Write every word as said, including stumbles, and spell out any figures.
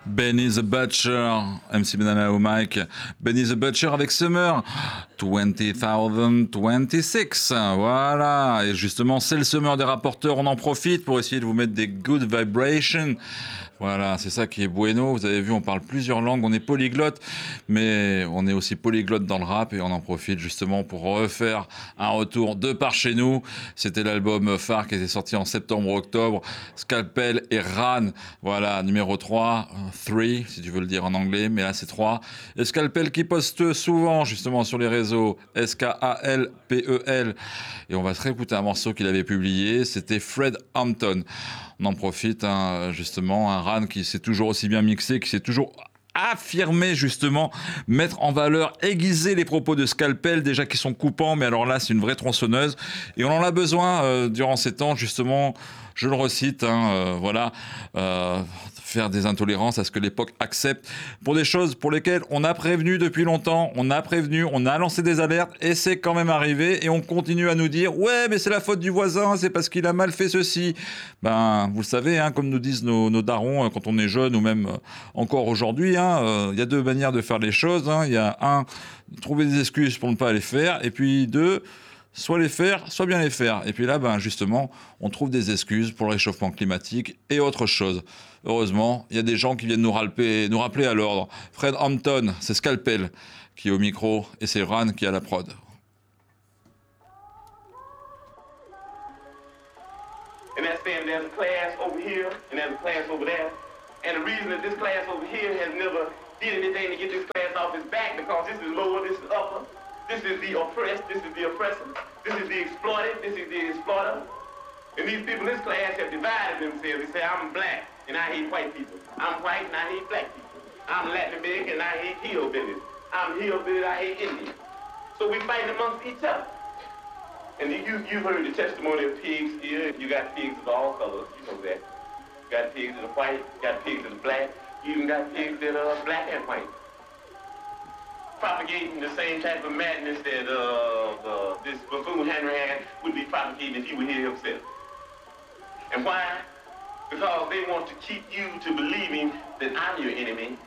Benny the Butcher, M C Banana au mic. Benny the Butcher avec Summer, twenty thousand twenty-six. Voilà, et justement, c'est le Summer des rapporteurs. On en profite pour essayer de vous mettre des good vibrations. Voilà, c'est ça qui est bueno. Vous avez vu, on parle plusieurs langues, on est polyglotte, mais on est aussi polyglotte dans le rap et on en profite justement pour refaire un retour de par chez nous. C'était l'album phare qui était sorti en septembre-octobre, Scalpel et Ran. Voilà, numéro trois, trois, si tu veux le dire en anglais, mais là c'est trois. Et Scalpel qui poste souvent justement sur les réseaux, S K A L P E L. Et on va se réécouter un morceau qu'il avait publié, c'était Fred Hampton. On en profite, hein, justement, un Ran qui s'est toujours aussi bien mixé, qui s'est toujours affirmé, justement, mettre en valeur, aiguiser les propos de Scalpel, déjà qui sont coupants, mais alors là, c'est une vraie tronçonneuse. Et on en a besoin euh, durant ces temps, justement, je le recite, hein, euh, voilà, euh, faire des intolérances à ce que l'époque accepte pour des choses pour lesquelles on a prévenu depuis longtemps, on a prévenu, on a lancé des alertes et c'est quand même arrivé et on continue à nous dire ouais mais c'est la faute du voisin, c'est parce qu'il a mal fait ceci. Ben vous le savez, hein, comme nous disent nos, nos darons quand on est jeune ou même encore aujourd'hui, il hein, euh, y a deux manières de faire les choses. Il hein. y a un, trouver des excuses pour ne pas les faire et puis deux, soit les faire, soit bien les faire. Et puis là, ben justement, on trouve des excuses pour le réchauffement climatique et autre chose. Heureusement, il y a des gens qui viennent nous rappeler, nous rappeler à l'ordre. Fred Hampton, c'est Scalpel qui est au micro et c'est Ran qui est à la prod. And that's saying there's a class over here and there's a class over there. And the reason that this class over here has never did anything to get this class off its back because this is lower, this is upper. This is the oppressed, this is the oppressor. This is the exploited, this is the exploiter. And these people in this class have divided themselves. They say, I'm black and I hate white people. I'm white and I hate black people. I'm Latin American and I hate hillbillies. I'm hillbilly, I hate Indians. So we fighting amongst each other. And you, you've heard the testimony of pigs here. You got pigs of all colors, you know that. You got pigs that are white, you got pigs that are black. You even got pigs that are black and white. Propagating the same type of madness that uh, uh, this buffoon Henry had would be propagating if he were here himself. And why? Because they want to keep you to believing that I'm your enemy